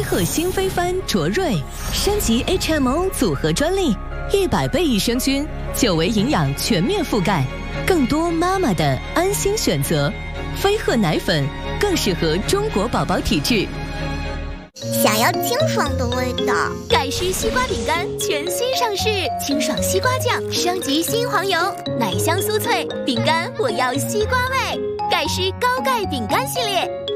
鹤新飞帆卓瑞，升级 HMO 组合专利，100倍益生菌，9维营养全面覆盖，更多妈妈的安心选择。飞鹤奶粉更适合中国宝宝体质。 想要清爽的味道， 盖诗西瓜饼干全新上市，清爽西瓜酱升级新黄油，奶香酥脆，饼干我要西瓜味。盖诗高钙饼干系列